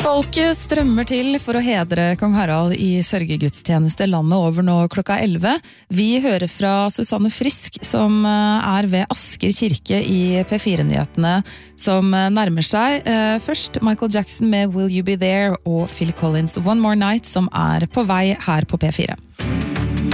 Folket strømmer til for å hedre kong Harald I sørgegudstjeneste landet over nå klokka 11. Vi hører fra Susanne Frisk, som ved Asker kirke I P4-nyhetene, som nærmer seg. Først Michael Jackson med Will You Be There og Phil Collins One More Night, som på vei her på P4.